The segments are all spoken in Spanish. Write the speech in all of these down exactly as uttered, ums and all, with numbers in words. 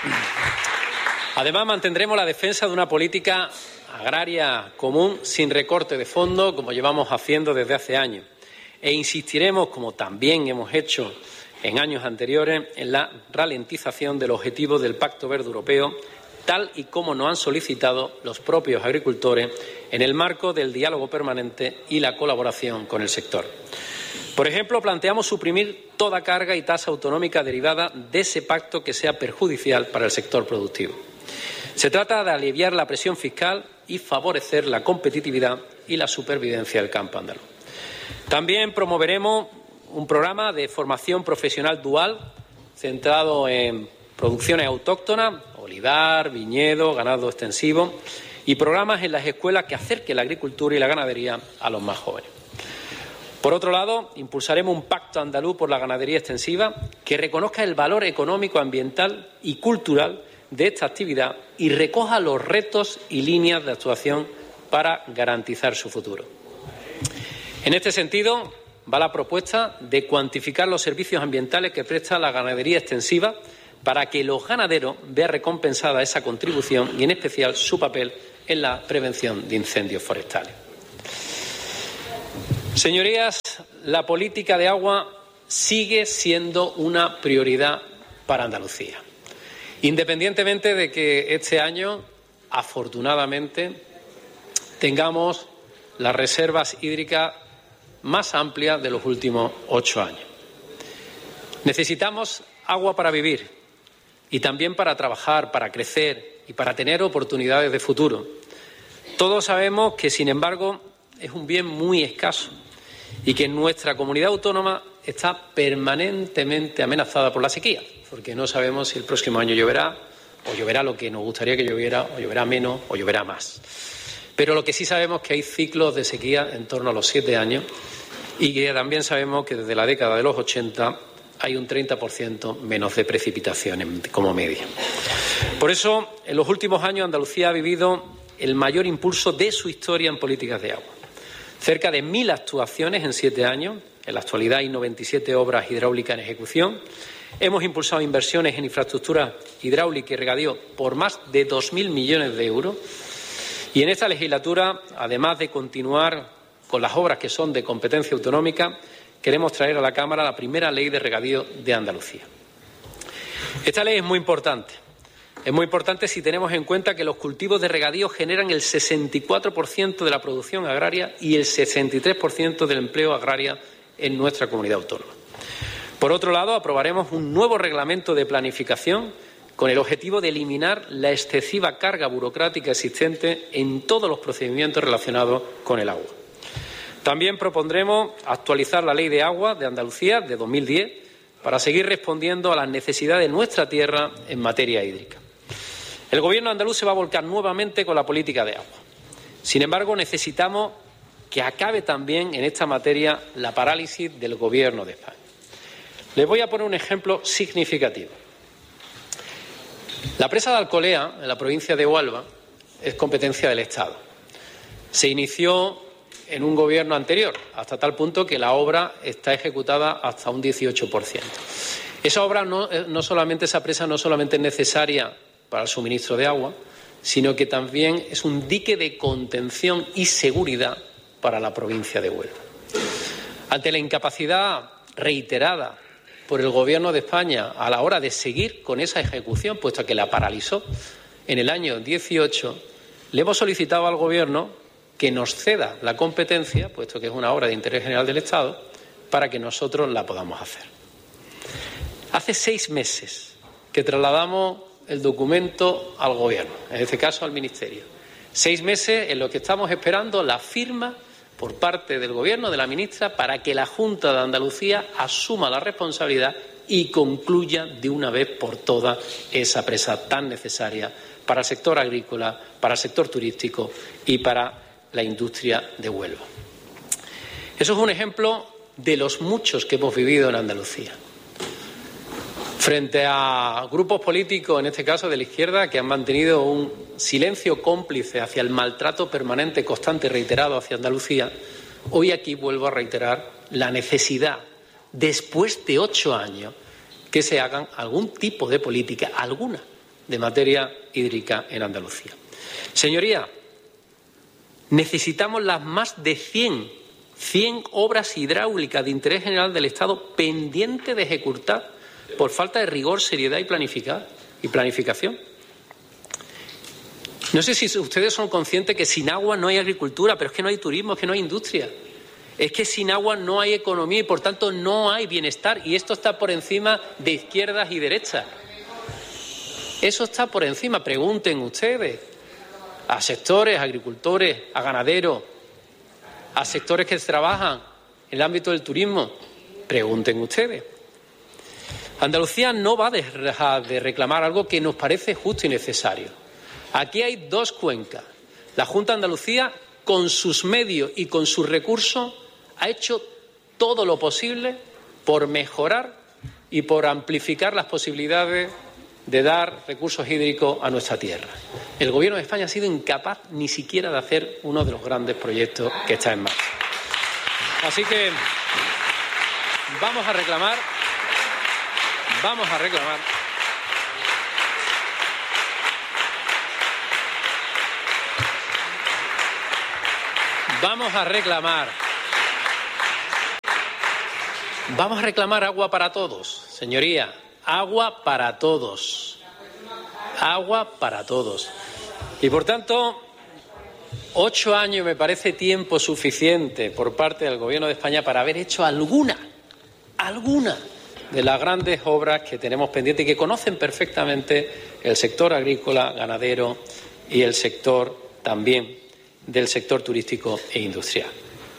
Además, mantendremos la defensa de una política agraria común sin recorte de fondo, como llevamos haciendo desde hace años, e insistiremos, como también hemos hecho en años anteriores, en la ralentización del objetivo del Pacto Verde Europeo, tal y como nos han solicitado los propios agricultores en el marco del diálogo permanente y la colaboración con el sector. Por ejemplo, planteamos suprimir toda carga y tasa autonómica derivada de ese pacto que sea perjudicial para el sector productivo. Se trata de aliviar la presión fiscal y favorecer la competitividad y la supervivencia del campo andaluz. También promoveremos un programa de formación profesional dual centrado en producciones autóctonas, olivar, viñedo, ganado extensivo y programas en las escuelas que acerquen la agricultura y la ganadería a los más jóvenes. Por otro lado, impulsaremos un pacto andaluz por la ganadería extensiva que reconozca el valor económico, ambiental y cultural de esta actividad y recoja los retos y líneas de actuación para garantizar su futuro. En este sentido, va la propuesta de cuantificar los servicios ambientales que presta la ganadería extensiva para que los ganaderos vean recompensada esa contribución y, en especial, su papel en la prevención de incendios forestales. Señorías, la política de agua sigue siendo una prioridad para Andalucía, independientemente de que este año, afortunadamente, tengamos las reservas hídricas más amplias de los últimos ocho años. Necesitamos agua para vivir y también para trabajar, para crecer y para tener oportunidades de futuro. Todos sabemos que, sin embargo, es un bien muy escaso y que nuestra comunidad autónoma está permanentemente amenazada por la sequía, porque no sabemos si el próximo año lloverá, o lloverá lo que nos gustaría que lloviera, o lloverá menos, o lloverá más. Pero lo que sí sabemos es que hay ciclos de sequía en torno a los siete años y que también sabemos que desde la década de los ochenta hay un treinta por ciento menos de precipitación como media. Por eso, en los últimos años, Andalucía ha vivido el mayor impulso de su historia en políticas de agua. Cerca de mil actuaciones en siete años. En la actualidad hay noventa y siete obras hidráulicas en ejecución. Hemos impulsado inversiones en infraestructura hidráulica y regadío por más de dos mil millones de euros. Y en esta legislatura, además de continuar con las obras que son de competencia autonómica, queremos traer a la Cámara la primera ley de regadío de Andalucía. Esta ley es muy importante. Es muy importante si tenemos en cuenta que los cultivos de regadío generan el sesenta y cuatro por ciento de la producción agraria y el sesenta y tres por ciento del empleo agrario en nuestra comunidad autónoma. Por otro lado, aprobaremos un nuevo reglamento de planificación con el objetivo de eliminar la excesiva carga burocrática existente en todos los procedimientos relacionados con el agua. También propondremos actualizar la Ley de Agua de Andalucía de dos mil diez para seguir respondiendo a las necesidades de nuestra tierra en materia hídrica. El Gobierno andaluz se va a volcar nuevamente con la política de agua. Sin embargo, necesitamos que acabe también en esta materia la parálisis del Gobierno de España. Les voy a poner un ejemplo significativo. La presa de Alcolea, en la provincia de Huelva, es competencia del Estado. Se inició en un gobierno anterior, hasta tal punto que la obra está ejecutada hasta un dieciocho por ciento. Esa obra, no, no solamente esa presa, no solamente es necesaria para el suministro de agua, sino que también es un dique de contención y seguridad para la provincia de Huelva. Ante la incapacidad reiterada por el Gobierno de España a la hora de seguir con esa ejecución, puesto que la paralizó en el año dieciocho, le hemos solicitado al Gobierno que nos ceda la competencia, puesto que es una obra de interés general del Estado, para que nosotros la podamos hacer. Hace seis meses que trasladamos el documento al Gobierno, en este caso al Ministerio. Seis meses en los que estamos esperando la firma por parte del Gobierno, de la ministra, para que la Junta de Andalucía asuma la responsabilidad y concluya de una vez por todas esa presa tan necesaria para el sector agrícola, para el sector turístico y para la industria de Huelva. Eso es un ejemplo de los muchos que hemos vivido en Andalucía. Frente a grupos políticos, en este caso de la izquierda, que han mantenido un silencio cómplice hacia el maltrato permanente, constante y reiterado hacia Andalucía, hoy aquí vuelvo a reiterar la necesidad, después de ocho años, que se hagan algún tipo de política, alguna, de materia hídrica en Andalucía. Señorías, necesitamos las más de cien, cien obras hidráulicas de interés general del Estado pendientes de ejecutar por falta de rigor, seriedad y, planificar, y planificación. No sé si ustedes son conscientes que sin agua no hay agricultura, pero es que no hay turismo, es que no hay industria. Es que sin agua no hay economía y, por tanto, no hay bienestar. Y esto está por encima de izquierdas y derechas. Eso está por encima. Pregunten ustedes a sectores, a agricultores, a ganaderos, a sectores que trabajan en el ámbito del turismo. Pregunten ustedes. Andalucía no va a dejar de reclamar algo que nos parece justo y necesario. Aquí hay dos cuencas. La Junta de Andalucía, con sus medios y con sus recursos, ha hecho todo lo posible por mejorar y por amplificar las posibilidades de dar recursos hídricos a nuestra tierra. El Gobierno de España ha sido incapaz ni siquiera de hacer uno de los grandes proyectos que está en marcha. Así que vamos a reclamar, vamos a reclamar Vamos a reclamar, vamos a reclamar agua para todos, señoría, agua para todos, agua para todos. Y por tanto, ocho años me parece tiempo suficiente por parte del Gobierno de España para haber hecho alguna, alguna de las grandes obras que tenemos pendientes y que conocen perfectamente el sector agrícola, ganadero y el sector también del sector turístico e industrial.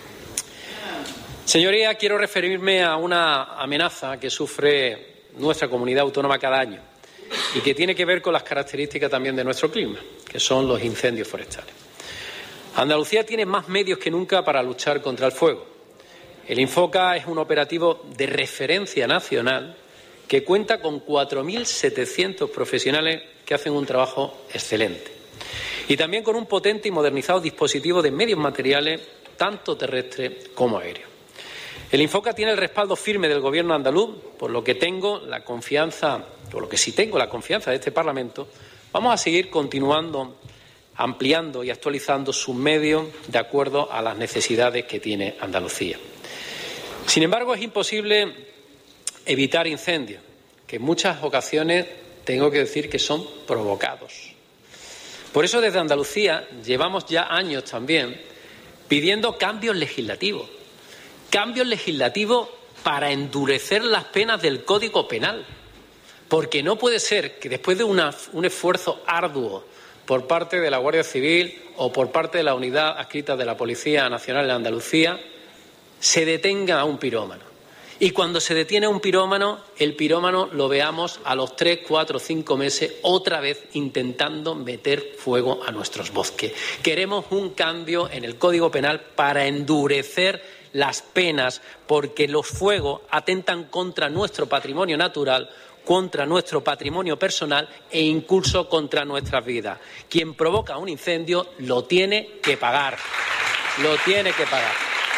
Señoría, quiero referirme a una amenaza que sufre nuestra comunidad autónoma cada año y que tiene que ver con las características también de nuestro clima, que son los incendios forestales. Andalucía tiene más medios que nunca para luchar contra el fuego. El Infoca es un operativo de referencia nacional que cuenta con cuatro mil setecientos profesionales que hacen un trabajo excelente. Y también con un potente y modernizado dispositivo de medios materiales, tanto terrestres como aéreos. El Infoca tiene el respaldo firme del Gobierno andaluz, por lo que tengo la confianza, por lo que sí tengo la confianza de este Parlamento, vamos a seguir continuando, ampliando y actualizando sus medios de acuerdo a las necesidades que tiene Andalucía. Sin embargo, es imposible evitar incendios, que en muchas ocasiones tengo que decir que son provocados. Por eso, desde Andalucía llevamos ya años también pidiendo cambios legislativos, cambios legislativos para endurecer las penas del Código Penal, porque no puede ser que después de una, un esfuerzo arduo por parte de la Guardia Civil o por parte de la unidad adscrita de la Policía Nacional de Andalucía se detenga a un pirómano. Y cuando se detiene a un pirómano, el pirómano lo veamos a los tres, cuatro, cinco meses otra vez intentando meter fuego a nuestros bosques. Queremos un cambio en el Código Penal para endurecer las penas, porque los fuegos atentan contra nuestro patrimonio natural, contra nuestro patrimonio personal e incluso contra nuestras vidas. Quien provoca un incendio lo tiene que pagar, lo tiene que pagar.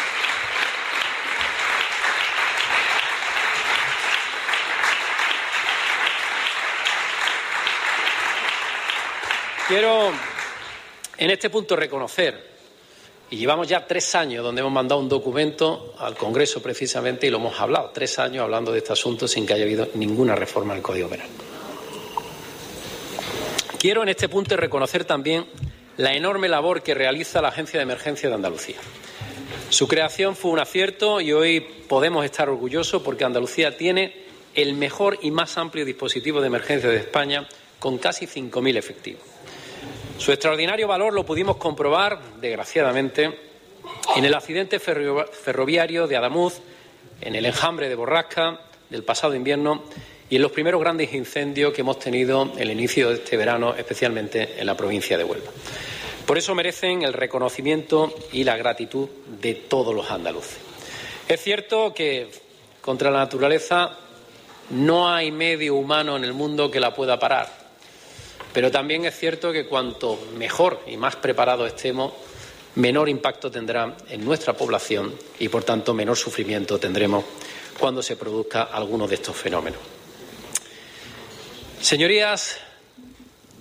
Quiero en este punto reconocer, y llevamos ya tres años donde hemos mandado un documento al Congreso precisamente y lo hemos hablado, tres años hablando de este asunto sin que haya habido ninguna reforma del Código Penal. Quiero en este punto reconocer también la enorme labor que realiza la Agencia de Emergencia de Andalucía. Su creación fue un acierto y hoy podemos estar orgullosos porque Andalucía tiene el mejor y más amplio dispositivo de emergencia de España con casi cinco mil efectivos. Su extraordinario valor lo pudimos comprobar, desgraciadamente, en el accidente ferroviario de Adamuz, en el enjambre de Borrasca del pasado invierno y en los primeros grandes incendios que hemos tenido en el inicio de este verano, especialmente en la provincia de Huelva. Por eso merecen el reconocimiento y la gratitud de todos los andaluces. Es cierto que contra la naturaleza no hay medio humano en el mundo que la pueda parar. Pero también es cierto que cuanto mejor y más preparados estemos, menor impacto tendrá en nuestra población y, por tanto, menor sufrimiento tendremos cuando se produzca alguno de estos fenómenos. Señorías,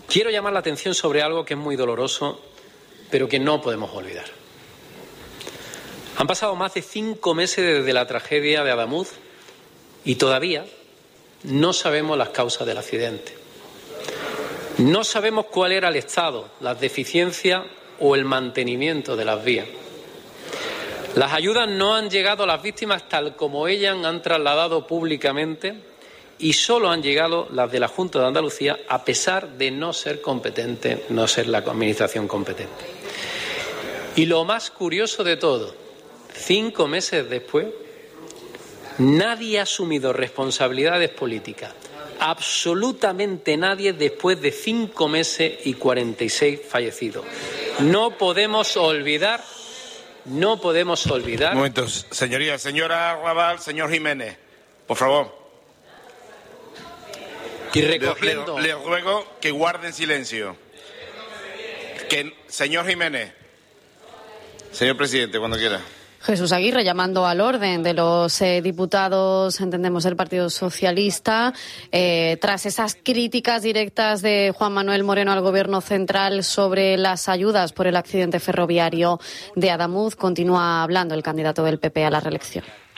Quiero llamar la atención sobre algo que es muy doloroso, pero que no podemos olvidar. Han pasado más de cinco meses desde la tragedia de Adamuz y todavía no sabemos las causas del accidente. No sabemos cuál era el estado, las deficiencias o el mantenimiento de las vías. Las ayudas no han llegado a las víctimas tal como ellas han trasladado públicamente y solo han llegado las de la Junta de Andalucía a pesar de no ser competente, no ser la administración competente. Y lo más curioso de todo, cinco meses después, nadie ha asumido responsabilidades políticas, absolutamente nadie después de cinco meses y cuarenta y seis fallecidos. No podemos olvidar, no podemos olvidar... Momentos, señoría, señora Raval, señor Jiménez, por favor. Y recogiendo... Le, le, le ruego que guarden silencio. Que, señor Jiménez, señor presidente, cuando quiera. Jesús Aguirre, llamando al orden de los eh, diputados, entendemos, del Partido Socialista, eh, tras esas críticas directas de Juan Manuel Moreno al Gobierno central sobre las ayudas por el accidente ferroviario de Adamuz, continúa hablando el candidato del P P a la reelección.